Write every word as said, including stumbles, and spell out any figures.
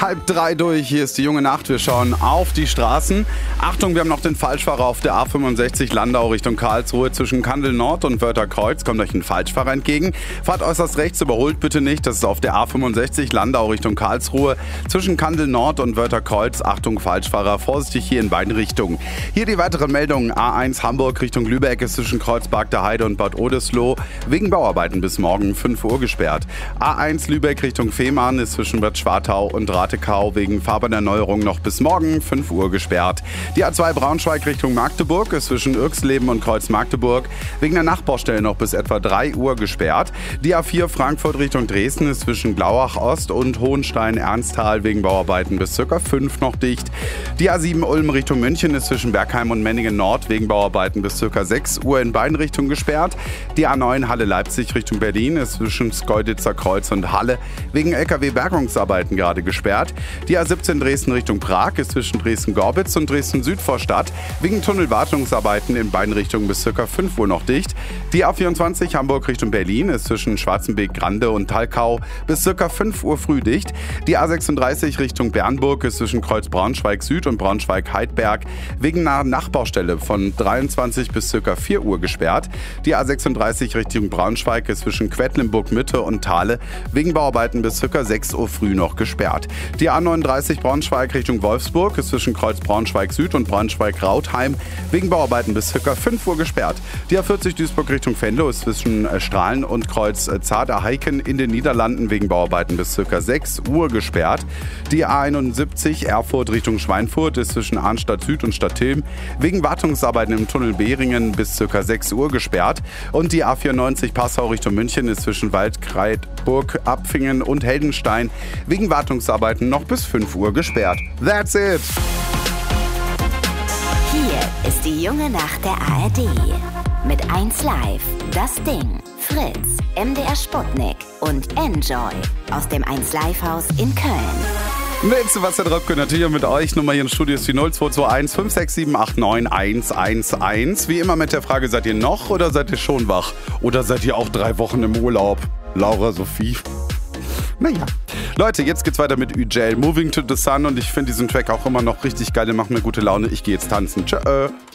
Halb drei durch, hier ist die junge Nacht. Wir schauen auf die Straßen. Achtung, wir haben noch den Falschfahrer auf der A fünfundsechzig Landau Richtung Karlsruhe. Zwischen Kandel Nord und Wörtherkreuz kommt euch ein Falschfahrer entgegen. Fahrt äußerst rechts, überholt bitte nicht. Das ist auf der A fünfundsechzig Landau Richtung Karlsruhe. Zwischen Kandel Nord und Wörtherkreuz. Achtung, Falschfahrer, vorsichtig hier in beiden Richtungen. Hier die weiteren Meldungen. A eins Hamburg Richtung Lübeck ist zwischen Kreuzberg der Heide und Bad Oldesloe wegen Bauarbeiten bis morgen fünf Uhr gesperrt. A eins Lübeck Richtung Fehmarn ist zwischen Bad Schwartau und Ratekau wegen Fahrbahnerneuerung noch bis morgen fünf Uhr gesperrt. Die A zwei Braunschweig Richtung Magdeburg ist zwischen Irxleben und Kreuz Magdeburg wegen der Nachbaustelle noch bis etwa drei Uhr gesperrt. Die A vier Frankfurt Richtung Dresden ist zwischen Glauach Ost und Hohenstein-Ernsthal wegen Bauarbeiten bis ca. fünf noch dicht. Die A sieben Ulm Richtung München ist zwischen Bergheim und Menningen Nord wegen Bauarbeiten bis ca. sechs Uhr in beiden Richtungen gesperrt. Die A neun Halle Leipzig Richtung Berlin ist zwischen Schkeuditzer Kreuz und Halle wegen L K W-Bergungsarbeiten gerade gesperrt. Die A siebzehn Dresden Richtung Prag ist zwischen Dresden-Gorbitz und Dresden-Südvorstadt wegen Tunnelwartungsarbeiten in beiden Richtungen bis ca. fünf Uhr noch dicht. Die A vierundzwanzig Hamburg Richtung Berlin ist zwischen Schwarzenbeek-Grande und Talkau bis ca. fünf Uhr früh dicht. Die A sechsunddreißig Richtung Bernburg ist zwischen Kreuz Braunschweig Süd und Braunschweig-Heidberg wegen einer Nachbaustelle von dreiundzwanzig bis ca. vier Uhr gesperrt. Die A sechsunddreißig Richtung Braunschweig ist zwischen Quedlinburg Mitte und Thale wegen Bauarbeiten bis ca. sechs Uhr früh noch gesperrt. Die A neununddreißig Braunschweig Richtung Wolfsburg ist zwischen Kreuz Braunschweig Süd und Braunschweig-Rautheim wegen Bauarbeiten bis ca. fünf Uhr gesperrt. Die A vierzig Duisburg Richtung Venlo ist zwischen Strahlen und Kreuz Zaderheiken in den Niederlanden wegen Bauarbeiten bis ca. sechs Uhr gesperrt. Die A einundsiebzig Erfurt Richtung Schweinfurt ist zwischen Arnstadt Süd und Stadtilm wegen Wartungsarbeiten im Tunnel Behringen bis ca. sechs Uhr gesperrt. Und die A vierundneunzig Passau Richtung München ist zwischen Waldkreidburg, Abfingen und Heldenstein wegen Wartungsarbeiten noch bis fünf Uhr gesperrt. That's it! Hier ist die junge Nacht der A R D. Mit eins Live, Das Ding, Fritz, M D R Sputnik und Enjoy aus dem eins Live Haus in Köln. Mit Sebastian Röpke natürlich und mit euch. Nummer hier im Studio ist die null zwei zwei eins fünf sechs sieben acht neun eins eins eins. Wie immer mit der Frage, seid ihr noch oder seid ihr schon wach? Oder seid ihr auch drei Wochen im Urlaub? Laura Sophie. Naja. Leute, jetzt geht's weiter mit Üjel, Moving to the Sun, und ich finde diesen Track auch immer noch richtig geil, der macht mir gute Laune. Ich gehe jetzt tanzen. Tschö.